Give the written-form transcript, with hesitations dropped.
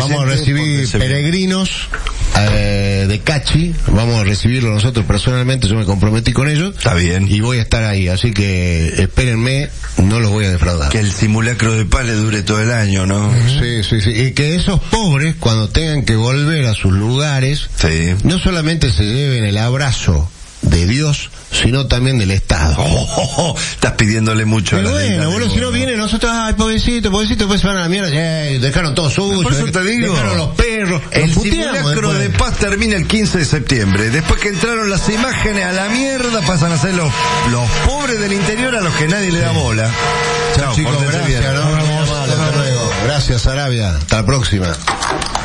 vamos a recibir peregrinos de Cachi, vamos a recibirlo nosotros personalmente, yo me comprometí con ellos. Está bien. Y voy a estar ahí, así que espérenme, no los voy a defraudar. Que el simulacro de paz le dure todo el año, ¿no? Sí. Y que esos pobres, cuando tengan que volver a sus lugares, no solamente se lleven el abrazo de Dios, sino también del Estado. Estás pidiéndole mucho. Pero bueno, si no viene nosotros, ay, pobrecito, después se van a la mierda, dejaron todo suyo, por eso te digo, dejaron los perros. El simulacro de paz termina el 15 de septiembre. Después que entraron las imágenes a la mierda, pasan a ser los pobres del interior a los que nadie le da bola. Chao, chicos, gracias, hasta luego. Gracias, Arabia. Hasta la próxima.